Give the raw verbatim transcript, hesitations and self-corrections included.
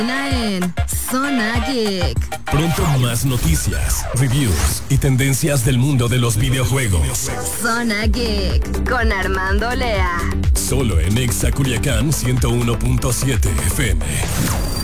En Zona Geek. Pronto más noticias, reviews y tendencias del mundo de los videojuegos. Zona Geek con Armando Lea. Solo en Exa Culiacán ciento uno punto siete F M.